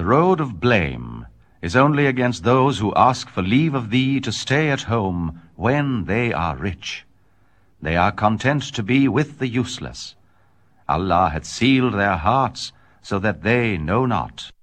The road of blame is only against those who ask for leave of thee to stay at home when they are rich. They are content to be with the useless. Allah hath sealed their hearts so that they know not.